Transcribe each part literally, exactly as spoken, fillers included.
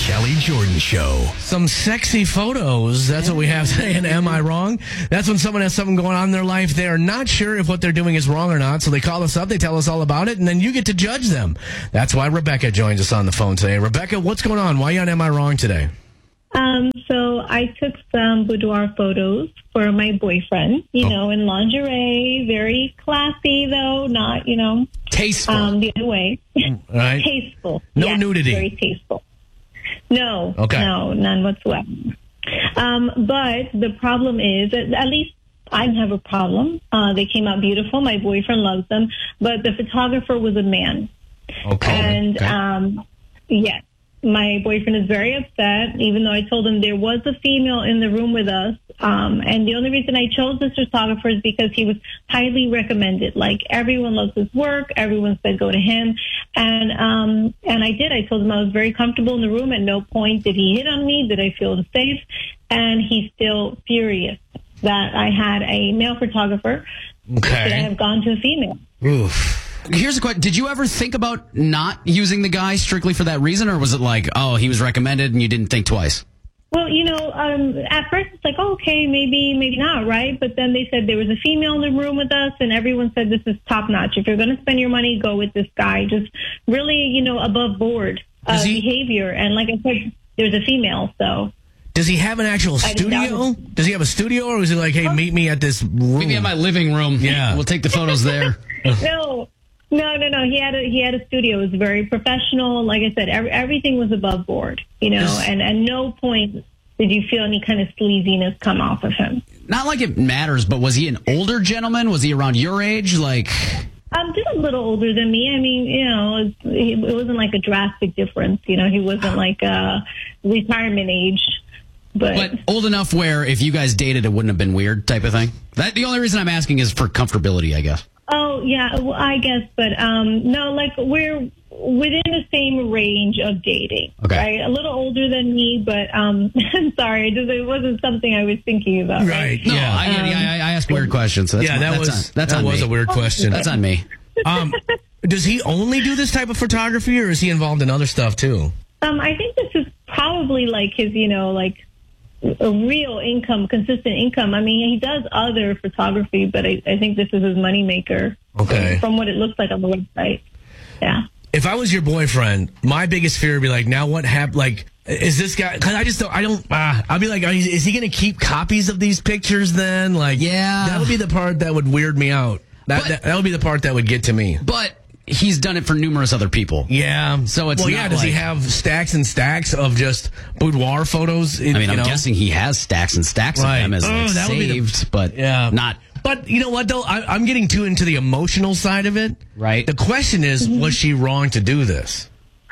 Kelly Jordan Show. Some sexy photos. That's what we have today. And Am I Wrong? That's when someone has something going on in their life. They are not sure if what they're doing is wrong or not. So they call us up. They tell us all about it. And then you get to judge them. That's why Rebecca joins us on the phone today. Rebecca, what's going on? Why are you on Am I Wrong today? Um, so I took some boudoir photos for my boyfriend, you Oh. know, in lingerie, very classy though, not, you know, Tasteful. um, the other way. Right? Tasteful. No Yes, nudity. Very tasteful. No, Okay. no, none whatsoever. Um, but the problem is, at at least I didn't have a problem. Uh, they came out beautiful. My boyfriend loves them, but the photographer was a man. Okay. And, Okay. um, yes, my boyfriend is very upset, even though I told him there was a female in the room with us. Um, and the only reason I chose this photographer is because he was highly recommended. Like, everyone loves his work. Everyone said go to him. And, um, and I did. I told him I was very comfortable in the room. At no point did he hit on me. Did I feel unsafe? And he's still furious that I had a male photographer. That I Okay. have gone to a female. Oof. Here's a question. Did you ever think about not using the guy strictly for that reason, or was it like, oh, he was recommended and you didn't think twice? Well, you know, um, at first it's like, oh, okay, maybe, maybe not, right? But then they said there was a female in the room with us, and everyone said this is top notch. If you're going to spend your money, go with this guy. Just really, you know, above board uh, Does he- behavior. And like I said, there's a female, so. Does he have an actual I didn't studio? know. Does he have a studio, or is he like, hey, meet me at this room? Maybe in my living room. Yeah. We'll take the photos there. No, no, no, no. He had a he had a studio. It was very professional. Like I said, every, everything was above board, you know. Yes. And at no point did you feel any kind of sleaziness come off of him. Not like it matters, but was he an older gentleman? Was he around your age? Like, Um, just a little older than me. I mean, you know, it, it wasn't like a drastic difference. You know, he wasn't like a retirement age. But, but old enough where if you guys dated, it wouldn't have been weird type of thing? That the only reason I'm asking is for comfortability, I guess. oh yeah, well, I guess. But um, no, like we're within the same range of dating. Okay. Right, a little older than me, but um, I'm sorry, it, just, it wasn't something I was thinking about. Right. No, Yeah. I, get it. I, I ask weird questions. So that's yeah, my- that that's was on, that's that on was me. a weird question. That's on me. Um, does he only do this type of photography, or is he involved in other stuff too? Um, I think this is probably like his, you know, like a real income, consistent income. I mean, he does other photography, but I, I think this is his moneymaker. Okay. From, from what it looks like on the website. Yeah. If I was your boyfriend, my biggest fear would be like, now what happened? Like, is this guy? Because I just don't. I don't. Uh, I'll be like, are he, is he going to keep copies of these pictures? Then, like, Yeah. that would be the part that would weird me out. That But- that, that would be the part that would get to me. But he's done it for numerous other people. Yeah. So it's well, not yeah. Does he like- have stacks and stacks of just boudoir photos? In, I mean, you I'm know? guessing he has stacks and stacks Right. of them as Oh, like, that would be the- saved, but Yeah. not. But you know what, though? I, I'm getting too into the emotional side of it. Right. The question is, was she wrong to do this?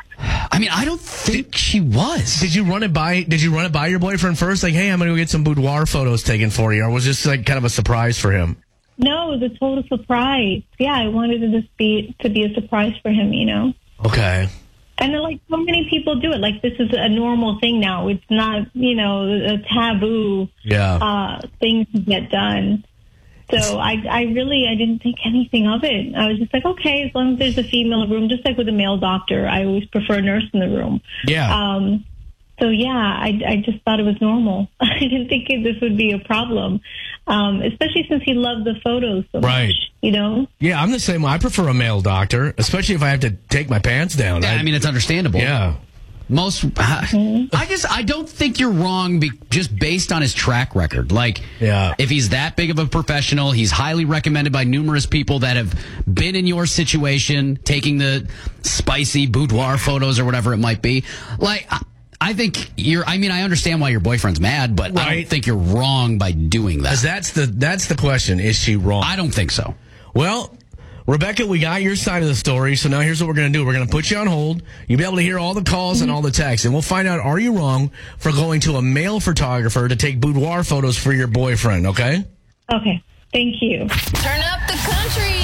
I mean, I don't think she was. Did you run it by? Did you run it by your boyfriend first? Like, hey, I'm gonna go get some boudoir photos taken for you, or was this like kind of a surprise for him? No, it was a total surprise. Yeah, I wanted it to just be to be a surprise for him, you know. Okay. And then, like, so many people do it. Like, this is a normal thing now. It's not, you know, a taboo Yeah. uh, thing to get done. So I, I really, I didn't think anything of it. I was just like, okay, as long as there's a female in the room, just like with a male doctor, I always prefer a nurse in the room. Yeah. Um, so yeah, I, I just thought it was normal. I didn't think it, this would be a problem, um, especially since he loved the photos so Right. much. You know. Yeah, I'm the same. I prefer a male doctor, especially if I have to take my pants down. Yeah, I mean, it's understandable. yeah. Most, I just, I don't think you're wrong be, just based on his track record. Like, Yeah. if he's that big of a professional, he's highly recommended by numerous people that have been in your situation, taking the spicy boudoir photos or whatever it might be. Like, I, I think you're, I mean, I understand why your boyfriend's mad, but I Right. don't think you're wrong by doing that. 'Cause that's the that's the question. Is she wrong? I don't think so. Well, Rebecca, we got your side of the story, so now here's what we're going to do. We're going to put you on hold. You'll be able to hear all the calls and all the texts, and we'll find out, are you wrong for going to a male photographer to take boudoir photos for your boyfriend, okay? Okay. Thank you. Turn up the country.